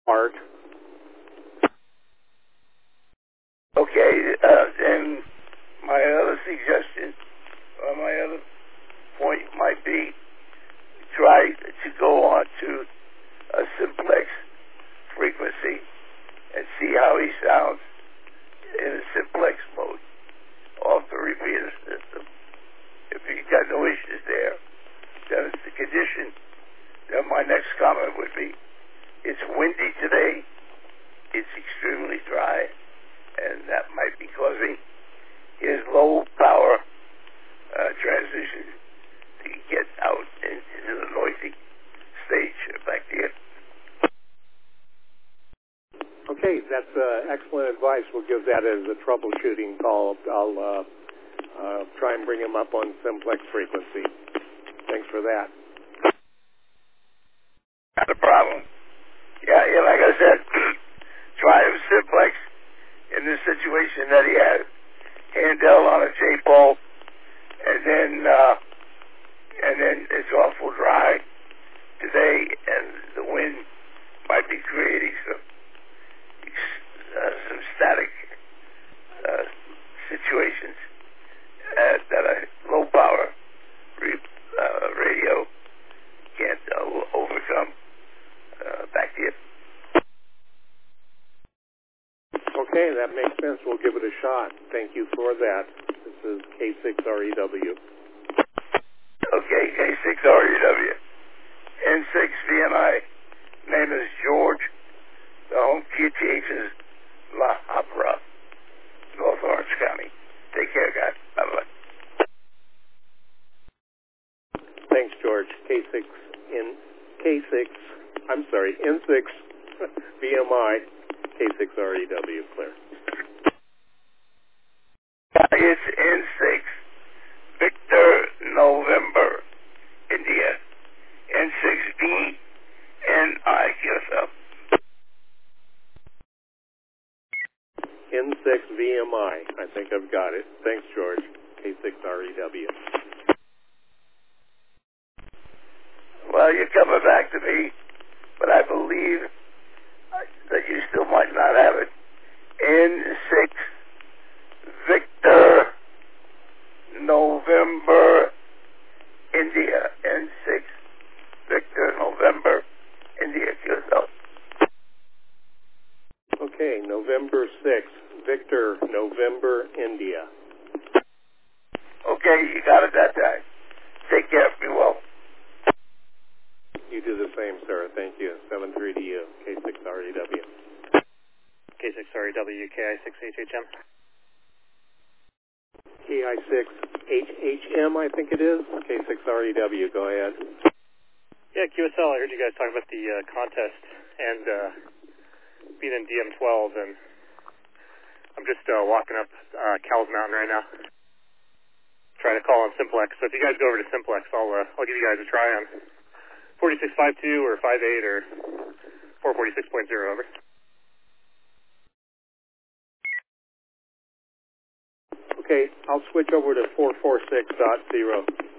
Art. Okay, and my other suggestion, or my other point might be try to go on to a simplex frequency and see how he sounds in a simplex mode off the repeater system. If he's got no issues there, then it's the condition. Then my next comment would be, it's windy today, it's extremely dry, and that might be causing his low power transition to get out into the noisy stage back there. Okay, that's excellent advice. We'll give that as a troubleshooting call. I'll try and bring him up on simplex frequency. Thanks for that. Not a problem. Yeah, like I said, try him simplex in the situation that he had. Handel on a J-pole, and then it's awful dry today, and the wind might be creating some static situations that a low power radio can't overcome back here. Okay, that makes sense. We'll give it a shot. Thank you for that. This is K6REW. Okay, K6REW. N6 VMI. Name is George. The home QTH is La Habra, North Orange County. Take care, guys. Bye-bye. Thanks, George. N6 VMI, K6REW, clear. It's N6 Victor November India. N6 VNI QSL. N6 VMI. I think I've got it. Thanks, George. K6REW. Well, you're coming back to me, but I believe that you still might not have it. N6 Victor November India. N6 Victor November India QSL. Okay, November 6th, Victor November India. Okay, you got it that time. Take care. Be well. You do the same, sir. Thank you. 73 to you. K6REW. K6REW, KI6HHM. KI6HHM, I think it is. K6REW, go ahead. Yeah, QSL, I heard you guys talking about the contest and being in DM12, and I'm just walking up Cowles Mountain right now. Trying to call on Simplex. So if you guys go over to Simplex, I'll give you guys a try on 4652 or 58 or 446.0, over. Okay, I'll switch over to 446.0.